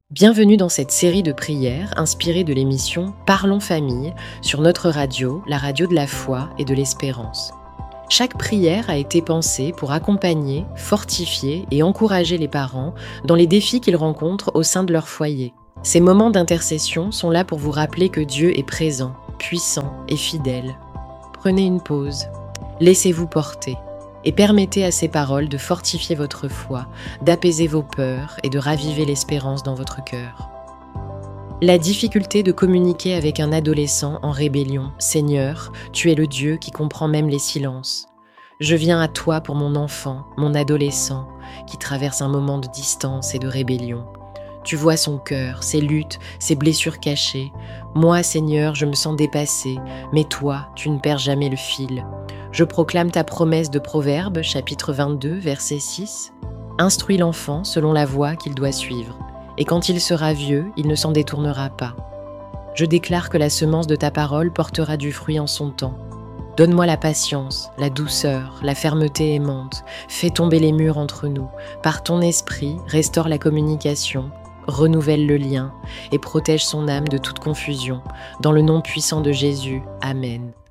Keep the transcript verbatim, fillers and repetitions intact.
Bienvenue dans cette série de prières inspirée de l'émission Parlons Famille sur notre radio, la radio de la foi et de l'espérance. Chaque prière a été pensée pour accompagner, fortifier et encourager les parents dans les défis qu'ils rencontrent au sein de leur foyer. Ces moments d'intercession sont là pour vous rappeler que Dieu est présent, puissant et fidèle. Prenez une pause, laissez-vous porter. Et permettez à ces paroles de fortifier votre foi, d'apaiser vos peurs et de raviver l'espérance dans votre cœur. La difficulté de communiquer avec un adolescent en rébellion. Seigneur, tu es le Dieu qui comprend même les silences. Je viens à toi pour mon enfant, mon adolescent, qui traverse un moment de distance et de rébellion. Tu vois son cœur, ses luttes, ses blessures cachées. Moi, Seigneur, je me sens dépassée, mais toi, tu ne perds jamais le fil. Je proclame ta promesse de Proverbes, chapitre vingt-deux, verset six. Instruis l'enfant selon la voie qu'il doit suivre, et quand il sera vieux, il ne s'en détournera pas. Je déclare que la semence de ta parole portera du fruit en son temps. Donne-moi la patience, la douceur, la fermeté aimante. Fais tomber les murs entre nous. Par ton esprit, restaure la communication, renouvelle le lien et protège son âme de toute confusion. Dans le nom puissant de Jésus, Amen.